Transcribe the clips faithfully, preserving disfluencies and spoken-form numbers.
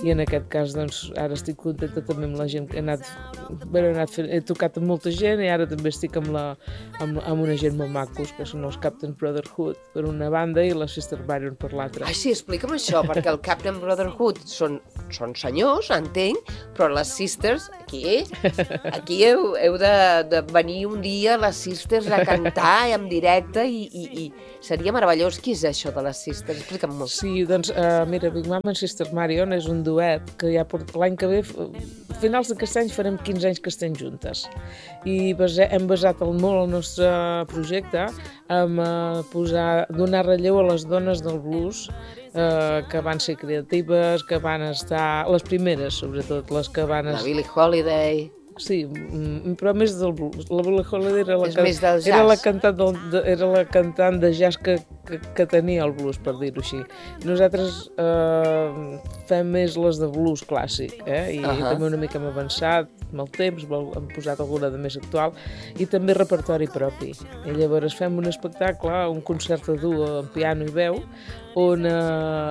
i en aquest cas, doncs, ara estic contenta també amb la gent que he anat, bé, he, anat fent, he tocat amb molta gent i ara també estic amb, la, amb, amb una gent molt macos, que són els Captain Brotherhood per una banda i la Sister Byron per l'altra. Ai, sí, explica'm això, perquè el Captain Brotherhood són, són senyors, entenc, però les Sisters, aquí, aquí heu, heu de, de venir un dia les Sisters a cantar en directe i, i, i seria meravellós. Què és això de les Sisters? Explica'm molt. Sí, doncs, uh, mira, Big Mama and Sister Marion és un duet que ja per l'any que ve, a finals d'aquest any farem quinze anys que estem juntes. I base, hem basat el, molt el nostre projecte en uh, posar, donar relleu a les dones del blues uh, que van ser creatives, que van estar, les primeres sobretot, les que van estar... La Billie Holiday... Sí, però més del blues. La Billie Holiday era la, és més del jazz. Era la cantant, del, de, era la cantant de jazz que, que, que tenia el blues, per dir-ho així. Nosaltres eh, fem més les de blues clàssic, eh? I uh -huh. també una mica hem avançat amb el temps, hem posat alguna de més actual, i també repertori propi. I llavors fem un espectacle, un concert a duo amb piano i veu, on eh,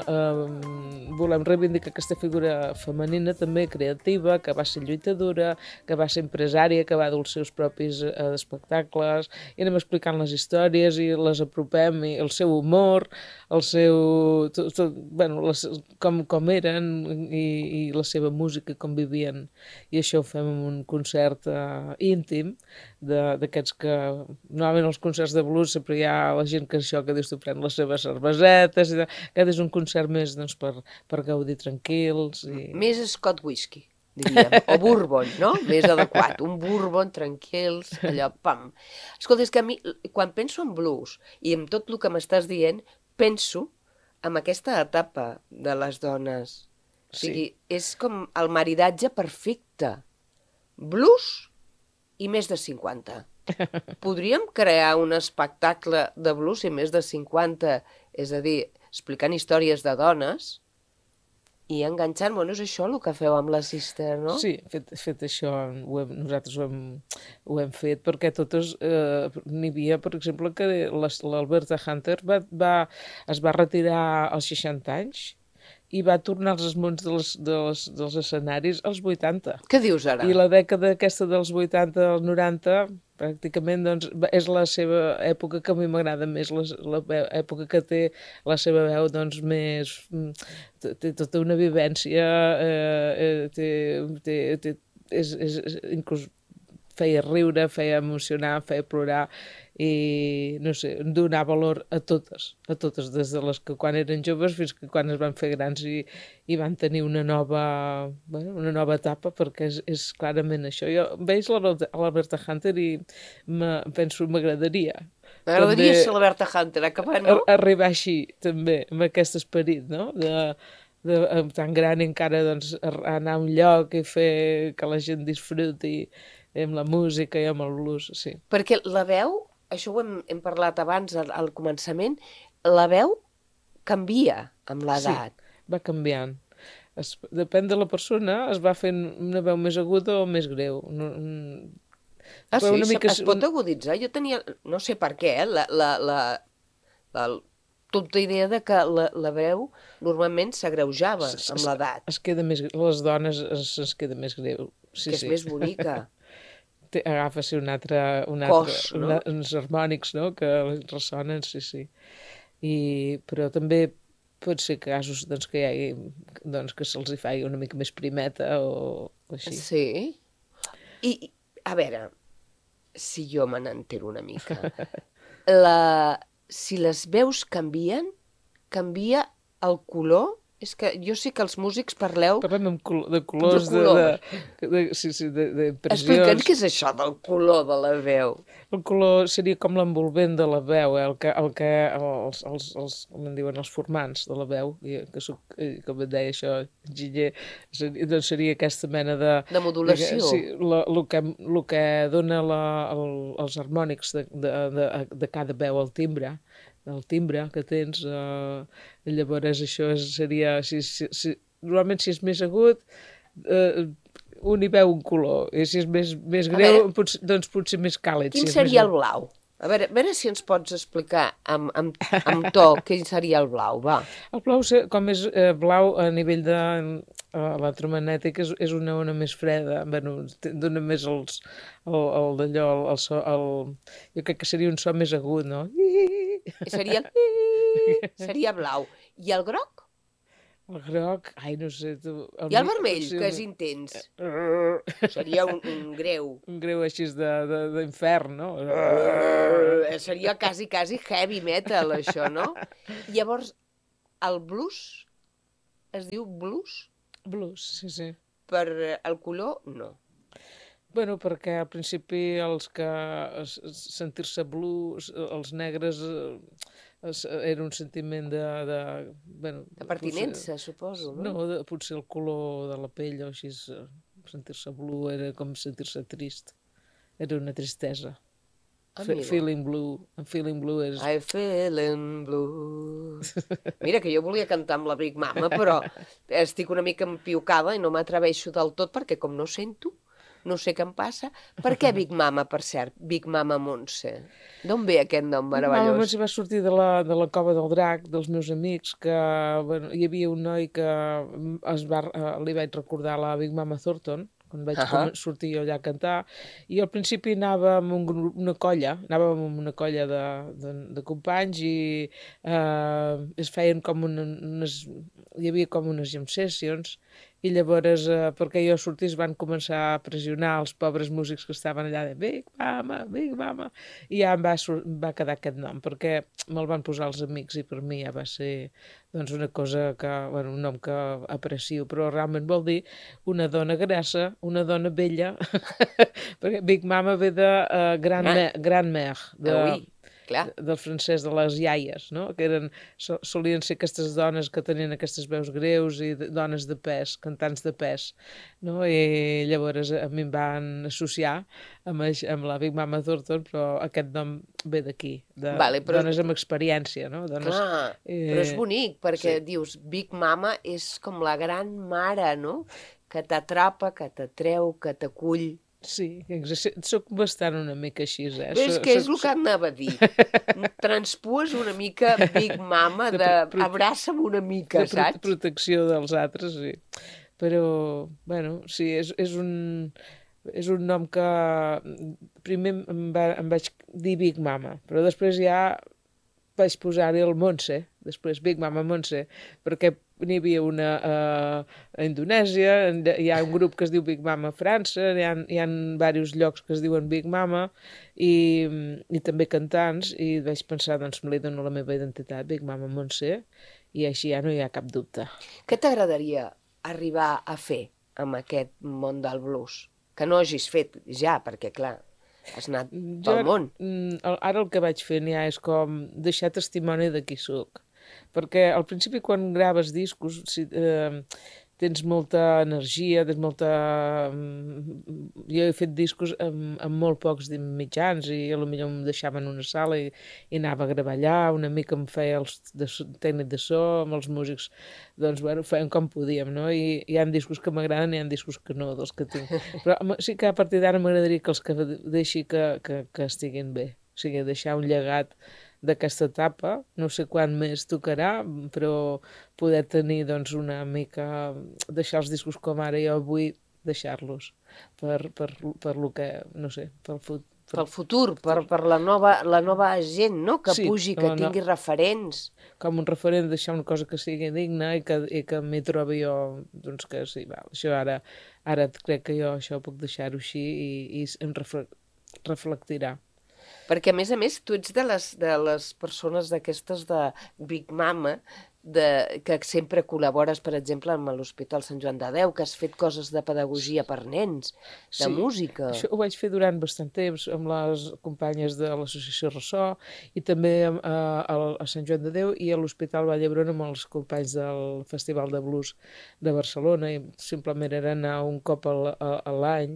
eh, volem reivindicar aquesta figura femenina també creativa, que va ser lluitadora, que va ser empresària, que va dur els seus propis eh, espectacles, i anem explicant les històries i les apropem, i el seu humor, el seu... Tot, tot, bueno, les, com, com eren i, i la seva música, com vivien. I això ho fem en un concert eh, íntim, d'aquests que... Normalment els concerts de blues sempre hi ha la gent que això, que dius, tu pren les seves cervesetes, i aquest és un concert més doncs, per, per gaudir tranquils. I... Més Scott Whisky, diríem, o Bourbon, no? Més adequat, un Bourbon tranquils, allò, pam. Escolta, és que a mi, quan penso en blues i en tot el que m'estàs dient, penso en aquesta etapa de les dones. O sigui, sí. És com el maridatge perfecte. Blues i més de cinquanta. Podríem crear un espectacle de blues i més de cinquanta, és a dir, explicant històries de dones i enganxant, bueno, és això el que feu amb la Sister, no? Sí, fet, fet això, ho hem, nosaltres ho hem, ho hem fet, perquè totes, eh, n'hi havia, per exemple, que l'Alberta Hunter va, va, es va retirar als seixanta anys i va tornar als esmonts dels, dels, dels escenaris als vuitanta. Què dius ara? I la dècada aquesta dels vuitanta als noranta, pràcticament, doncs, és la seva època que a mi m'agrada més, la, la època que té la seva veu, doncs, més... té tota una vivència, eh, té, té, té, és, és, és, inclús feia riure, feia emocionar, feia plorar, i, no sé, donar valor a totes, a totes, des de les que quan eren joves fins que quan es van fer grans i, i van tenir una nova, bueno, una nova etapa, perquè és, és clarament això. Jo veig l'Alberta Hunter i penso, m'agradaria. M'agradaria ser l'Alberta Hunter, acabar, no? Arribar així, també, amb aquest esperit, no?, de... De, tan gran encara doncs, anar a un lloc i fer que la gent disfruti amb la música i amb el blues, sí. Perquè la veu, això ho hem, hem parlat abans al, al començament, la veu canvia amb l'edat. Sí, va canviant. Es, depèn de la persona, es va fent una veu més aguda o més greu. No, ah, sí? Una mica... Es pot aguditzar? Jo tenia, no sé per què, eh, la... la, la, la tota idea de que la, la veu normalment s'agreujava amb l'edat. Es queda més, les dones es, es queda més greu. Sí, que és sí. més bonica. Agafa sí, un altre, un Cos, altre, no? una, uns harmònics, no?, que ressonen, sí, sí. I, però també pot ser casos doncs, que hi hagi, doncs, que se'ls hi faci una mica més primeta o, o així. Sí. I, a veure, si jo me n'entero una mica, la... si les veus canvien, canvia el color? És que jo sé que els músics parleu... Parlem amb col de colors, de, colors. de, de, sí, sí, d'impressions. Explica'ns què és això del color de la veu. El color seria com l'envolvent de la veu, eh? el que, el que els, els, els, com en diuen, els formants de la veu, que soc, com et deia això, enginyer, seria, doncs seria aquesta mena de... De modulació. De, sí, el que, lo que dona la, el, els harmònics de, de, de, de cada veu, el timbre, el timbre que tens, eh, llavors això seria, si, si, si, normalment si és més agut, eh, un hi veu un color, i si és més, més greu, potser, doncs potser més càlid. Quin si seria més... el blau? A veure, a veure si ens pots explicar amb, amb, amb to què seria el blau, va. El blau, com és eh, blau a nivell de eh, electromagnètic, és, és una ona més freda, bueno, dona més els, el, el d'allò, el, el so, el, jo crec que seria un so més agut, no? I seria el... seria blau. I el groc? El groc, ai, no sé, tu... El I el vermell, sí, que és intens. Seria un, un greu. Un greu així d'infern, no? Seria quasi, quasi heavy metal, això, no? Llavors, el blues es diu blues? Blues, sí, sí. Per el color, no. Bueno, perquè al principi els que sentir-se blues, els negres... era un sentiment de... De, bueno, de pertinença, potser, suposo, no? No, de, potser el color de la pell o així, sentir-se blue era com sentir-se trist. Era una tristesa. Ah, feeling blue. I'm feeling blue és... I'm feeling blue. Mira, que jo volia cantar amb la Big Mama, però estic una mica empiucada i no m'atreveixo del tot perquè com no sento, no sé què em passa. Per què Big Mama, per cert? Big Mama Montse. D'on ve aquest nom meravellós? Mama Montse va sortir de la, de la cova del drac, dels meus amics, que bueno, hi havia un noi que es va, li vaig recordar la Big Mama Thornton, quan vaig uh -huh. sortir jo allà a cantar, i al principi anava amb un grup, una colla, anàvem amb una colla de, de, de companys i eh, es feien com una, unes, hi havia com unes jam sessions, i llavors, eh, perquè jo sortís, van començar a pressionar els pobres músics que estaven allà de Big Mama, Big Mama, i ja em va, va quedar aquest nom, perquè me'l van posar els amics i per mi ja va ser doncs, una cosa que, bueno, un nom que aprecio, però realment vol dir una dona grassa, una dona vella, perquè Big Mama ve de uh, Grand-Mère, Grand-Mère, de... Ah, oui. Clar. Del francès de les iaies, no? Que eren, solien ser aquestes dones que tenien aquestes veus greus i de, dones de pes, cantants de pes, no? I llavors a mi em van associar amb, amb la Big Mama Thornton, però aquest nom ve d'aquí, de vale, però... dones amb experiència, no? Dones, clar, eh... però és bonic, perquè sí. Dius, Big Mama és com la gran mare, no? Que t'atrapa, que t'atreu, que t'acull. Sí, soc bastant una mica així, eh? Però és que és el que anava a dir. Transpues una mica Big Mama, de, de abraça'm una mica, de saps? De protecció dels altres, sí. Però, bueno, sí, és, és un... És un nom que primer em, va, em vaig dir Big Mama, però després ja vaig posar-hi el Montse, després Big Mama Montse, perquè n'hi havia una uh, a Indonèsia, hi ha un grup que es diu Big Mama a França, hi ha, hi ha diversos llocs que es diuen Big Mama i, i també cantants, i vaig pensar, doncs me li dono la meva identitat, Big Mama Montse, i així ja no hi ha cap dubte. Què t'agradaria arribar a fer amb aquest món del blues? Que no hagis fet ja, perquè clar, has anat jo, pel món. Ara el que vaig fent ja és com deixar testimoni de qui soc. Perquè al principi quan graves discos si, eh, tens molta energia, tens molta... Jo he fet discos amb, amb molt pocs mitjans i potser em deixaven en una sala i, i anava a gravar allà, una mica em feia el de, tècnic de so, amb els músics, doncs bueno, feien com podíem, no? I hi ha discos que m'agraden i hi ha discos que no, dels que tinc. Però sí que a partir d'ara m'agradaria que els que deixi que, que, que estiguin bé, o sigui, deixar un llegat d'aquesta etapa, no sé quan més tocarà, però poder tenir doncs, una mica, deixar els discos com ara jo vull deixar-los per, per, per lo que, no sé, pel futur. Per... Pel futur, per, per la, nova, la nova gent, no? Que sí, pugi, que no, tingui no. referents. Com un referent, deixar una cosa que sigui digna i que, i que m'hi trobi jo, doncs que sí, va, això ara, ara crec que jo això puc deixar-ho així i, i em reflectirà. Perquè, a més a més, tu ets de les, de les persones d'aquestes de Big Mama, de, que sempre col·labores, per exemple, amb l'Hospital Sant Joan de Déu, que has fet coses de pedagogia per nens, de sí, música. Això ho vaig fer durant bastant temps amb les companyes de l'Associació Ressò i també a, a, a Sant Joan de Déu i a l'Hospital Vall d'Hebron amb els companys del Festival de Blues de Barcelona i simplement era anar un cop a l'any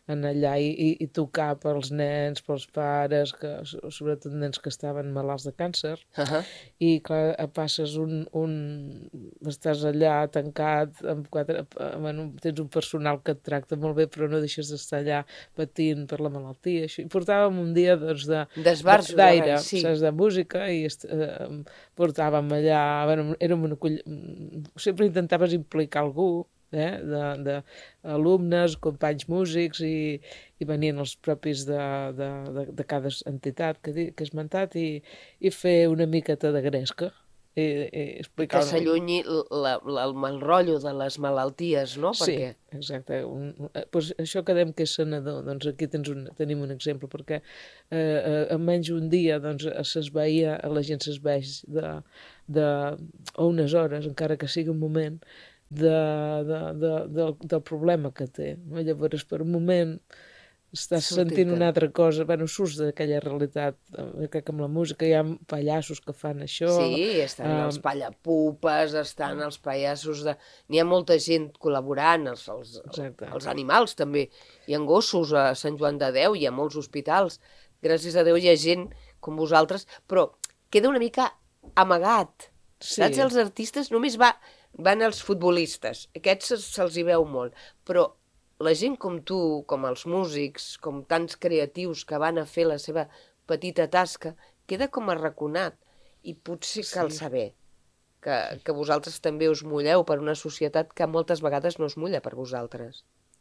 anar allà i, i, i tocar pels nens, pels pares, que, sobretot nens que estaven malalts de càncer. Uh -huh. I clar, passes un, un... estàs allà tancat, amb quatre... bueno, tens un personal que et tracta molt bé, però no deixes d'estar allà patint per la malaltia. Això. I portàvem un dia doncs, de, d'aire, sí. saps, de música, i eh, portàvem allà... Bueno, érem una coll... sempre intentaves implicar algú, eh? d'alumnes, companys músics, i, i venien els propis de, de, de, de cada entitat que, que he esmentat, i, i fer una miqueta de gresca. I, i explicar... Que s'allunyi el rotllo de les malalties, no? Sí, perquè... exacte. Un, pues això que dèiem que és sanador, doncs aquí tens un, tenim un exemple, perquè eh, en menys un dia doncs, s'esveia, la gent s'esveix de, de, o unes hores, encara que sigui un moment, de, de, de, de, del problema que té. No? Llavors, per un moment, estàs sentint una altra cosa, bueno, surts d'aquella realitat, crec que amb la música hi ha pallassos que fan això. Sí, estan um, els pallapupes, estan els pallassos de... N'hi ha molta gent col·laborant, els, els, els animals també. Hi ha gossos a Sant Joan de Déu, hi ha molts hospitals. Gràcies a Déu hi ha gent com vosaltres, però queda una mica amagat. Sí. Saps? Els artistes només va, van els futbolistes, aquests se'ls hi veu molt, però la gent com tu, com els músics, com tants creatius que van a fer la seva petita tasca, queda com arraconat. I potser cal sí. saber que, que vosaltres també us mulleu per una societat que moltes vegades no es mulla per vosaltres.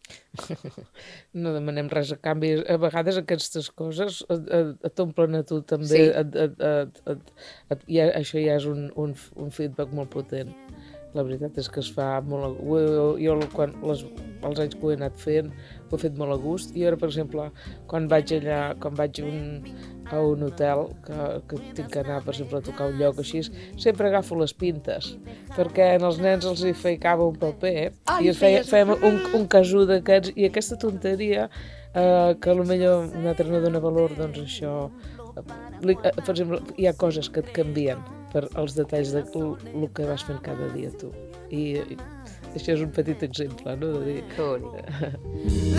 No demanem res a canvi. A vegades aquestes coses t'omplen a tu també. Sí. Et, et, et, et, et, ja, això ja és un, un, un feedback molt potent. La veritat és que es fa molt... Jo, jo quan, les, els anys que ho he anat fent, ho he fet molt a gust. I ara, per exemple, quan vaig allà, quan vaig un, a un hotel, que, que tinc que anar, per exemple, a tocar un lloc així, sempre agafo les pintes, perquè als nens els hi ficava un paper, ah, i feia, fèiem un, un casú d'aquests, i aquesta tonteria, eh, que potser un altre no dona valor, doncs això... Per exemple, hi ha coses que et canvien per els detalls de el que vas fent cada dia tu. I, i això és un petit exemple, no? De dir... Que bonic.